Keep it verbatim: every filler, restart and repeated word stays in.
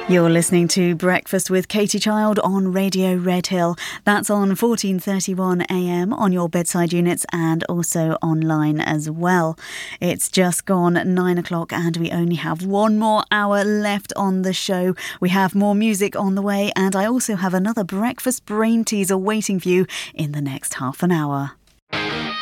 You're listening to Breakfast with Katie Child on Radio Redhill. That's on fourteen thirty-one A M on your bedside units and also online as well. It's just gone nine o'clock and we only have one more hour left on the show. We have more music on the way and I also have another breakfast brain teaser waiting for you in the next half an hour.